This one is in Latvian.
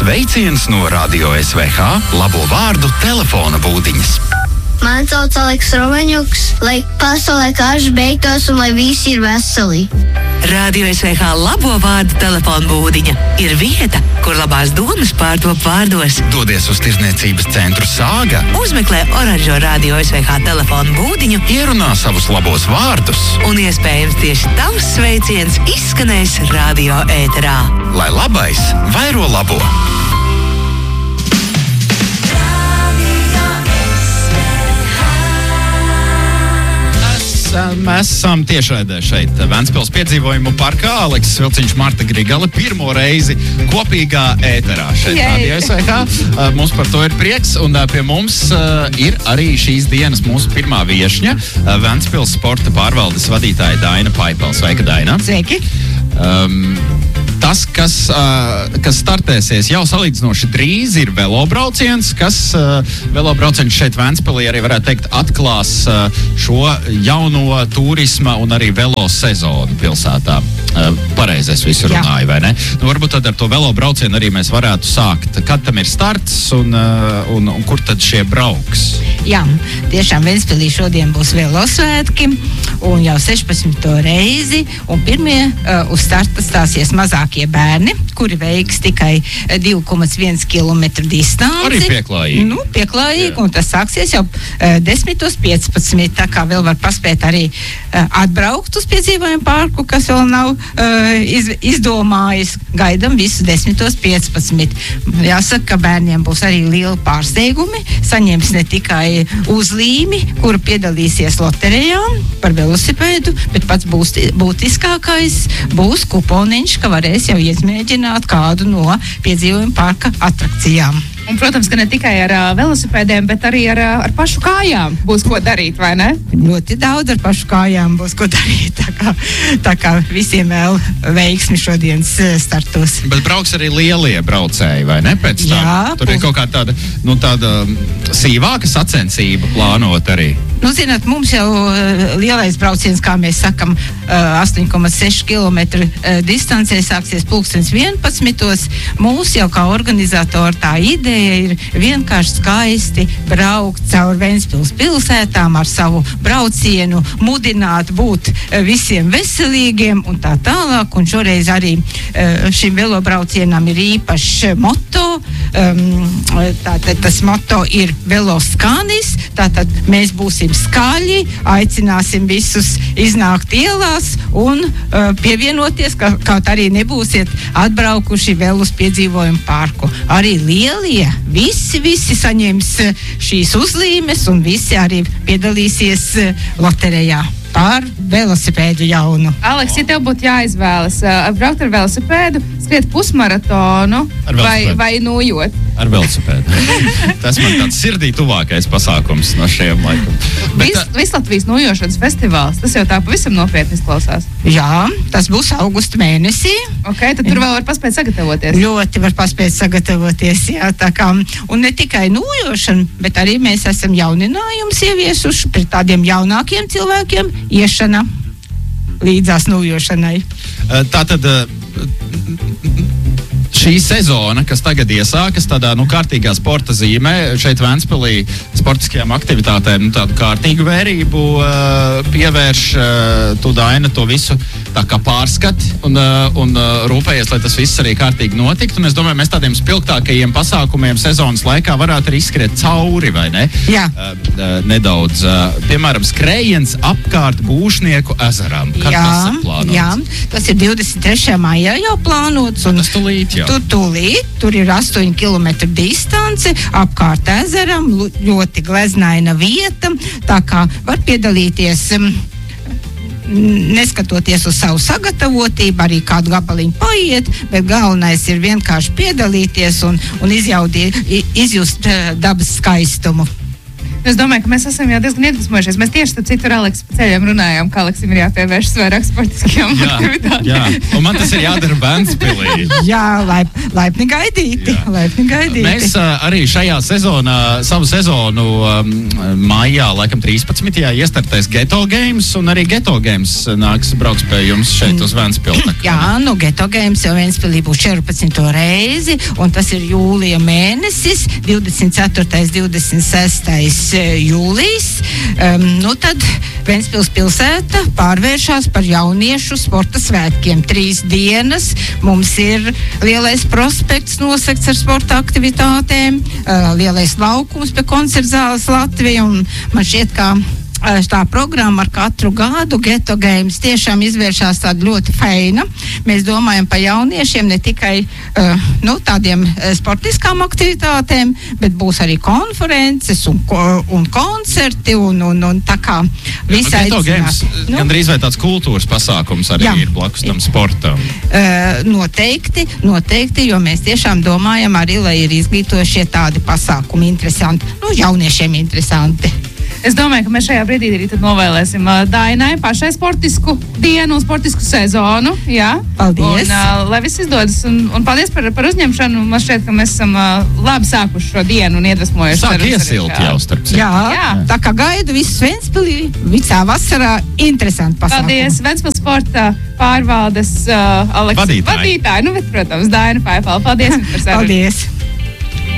Sveiciens no Radio SVH labo vārdu telefona būdiņas. Man sauc Aleks Romaņuks, lai pasaulē karš beigtos un lai visi ir veseli. Radio SVH labo vārdu telefona būdiņa ir vieta, kur labās domas pārtop vārdos. Dodies uz tirdzniecības centru Sāga. Uzmeklē oranžo Radio SVH telefona būdiņu, Ierunā savus labos vārdus. un iespējams tieši tavs sveiciens izskanēs radio ēterā. Lai labais vairo labo. Mēs esam tiešraidē šeit Ventspils piedzīvojumu parkā. Aleksis Vilciņš, Marta Grigale pirmo reizi kopīgā ēterā šeit Radio SVH. Mums par to ir prieks, un pie mums ir arī šīs dienas mūsu pirmā viešņa, Ventspils sporta pārvaldes vadītāja Daina Paipela. Sveika, Daina! Sveiki! Tas, kas startēsies jau salīdzinoši drīz, ir velobrauciens, kas velobrauciens šeit Ventspilī arī varētu teikt atklās šo jauno turisma un arī velo sezonu pilsētā. Pareizi es visu runāju, vai ne? Nu, varbūt tad ar to velobraucienu arī mēs varētu sākt. Kad tam ir starts un kur tad šie brauks? Jā, tiešām Ventspilī šodien būs velosvētki un jau 16. reizi, un pirmie uz starta stāsies mazākie bērni, kuri veiks tikai 2,1 kilometru distanci. Arī pieklājīgi. Pieklājīgi, un tas sāksies jau 10:15, tā kā vēl var paspēt arī atbraukt uz piedzīvojumu parku, kas vēl nav izdomājis. Gaidam visu 10:15. Jāsaka, ka bērniem būs arī liela pārsteigumi. Saņems ne tikai uzlīmi, kuru piedalīsies loterijā par velosipēdu, bet pats būtiskākais būs kuponiņš, ka varēs jau izmēģināt kādu no piedzīvojuma parka atrakcijām. Un, protams, ka ne tikai ar velosipēdiem, bet arī ar pašu kājām būs ko darīt, vai ne? Ļoti daudz ar pašu kājām būs ko darīt, tā kā visiem vēl veiksmi šodienas startos. Bet brauks arī lielie braucēji, vai ne? Pēc tam. Jā, tur ir kaut kā tāda sīvāka sacensība plānot arī. Zināt, mums jau lielais brauciens, kā mēs sakam, 8,6 km distancē sāksies 11:00. Mūs jau kā organizatori tā ideja ir vienkārši skaisti braukt caur Ventspils pilsētām ar savu braucienu, mudināt būt visiem veselīgiem un tā tālāk. Un šoreiz arī šim velobraucienam ir īpašs moto. Tātad tas moto ir veloskanis. Tātad mēs būsim skaļi, aicināsim visus iznākt ielās un pievienoties, kaut arī nebūsiet atbraukuši vēl uz piedzīvojumu parku. Arī lielie, visi saņems šīs uzlīmes un visi arī piedalīsies loterijā par velosipēdu jaunu. Aleks, ja tev būtu jāizvēlas braukt ar velosipēdu, skriet pusmaratonu vai nojot? Ar velosipēdu. Tas man tāds sirdī tuvākais pasākums no šiem laikam. Vislatvijas nojošanas festivāls, tas jau tā pavisam nopietni izklausās. Jā, tas būs augusta mēnesī. Ok, tad tur vēl var paspēt sagatavoties. Ļoti var paspēt sagatavoties, jā, tā kā. Un ne tikai nojošana, bet arī mēs esam jauninājumus ieviesuši pret tādiem jaunākiem cilvēkiem iešana līdzās nojošanai. Tātad šī sezona, kas tagad iesākas tādā kārtīgā sporta zīmē, šeit Ventspilī sportiskajām aktivitātēm tādu kārtīgu vērību pievērš tu, Daina, to visu tā kā pārskati un rūpējies, lai tas viss arī kārtīgi notiktu. Un es domāju, mēs tādiem spilgtākajiem pasākumiem sezonas laikā varētu arī izskriet cauri, vai ne? Jā. Nedaudz. Piemēram, skrējiens apkārt Būšnieku ezeram. Kad tas ir plānots? Jā, tas ir 23. maijā jau plānots. Un tas tūlīt jau. Tur ir 8 km distance apkārt ezeram, ļoti gleznaina vieta, tā kā var piedalīties neskatoties uz savu sagatavotību, arī kādu gabaliņu paiet, bet galvenais ir vienkārši piedalīties un izjust dabas skaistumu. Es domāju, ka mēs esam jau diezgan iedvesmojušies. Mēs tieši tad citur Aleksa pa ceļiem runājām, ka Aleksam ir jāpievēršas vairāk sportiskajām aktivitātēm. Jā, un man tas ir jādara Ventspilī. Jā, laipni gaidīti. Mēs arī šajā sezonā, savu sezonu maijā, laikam 13. iestartēs Geto Games, un arī Geto Games nāks brauks pie jums šeit uz Ventspilu. Jā, Geto Games jau Ventspilī būs 14. reizi, un tas ir jūlija mēnesis, 24. 26. jūlijas. Tad Ventspils pilsēta pārvēršās par jauniešu sporta svētkiem. 3 dienas. Mums ir lielais prospekts nosegts ar sporta aktivitātēm, lielais laukums pie koncertzāles Latvija, un man šķiet, ka tā programma ar katru gadu Geto Games tiešām izvēršās tāda ļoti feina. Mēs domājam par jauniešiem ne tikai tādiem sportiskām aktivitātēm, bet būs arī konferences un koncerti un tā kā visai. Geto Games gandrīz vai tāds kultūras pasākums arī ir blakus tam sportam. Noteikti, jo mēs tiešām domājam arī, lai ir izglītošie tādi pasākumi interesanti, jauniešiem interesanti. Es domāju, ka mēs šajā brīdī arī tad novēlēsim Dainai pašai sportisku dienu un sportisku sezonu. Jā? Paldies! Un lai viss izdodas. Un paldies par uzņemšanu. Man šķiet, ka mēs esam labi sākuši šo dienu un iedvesmojuši. Sāk iesilt jau starp citu. Jā, tā kā gaidu visus Ventspilī, visā vasarā interesanti pasākumi. Paldies! Ventspils sporta pārvaldes Aleksa vadītāji. Bet, protams, Daina Paifala. Paldies jums par sarunu. Paldies!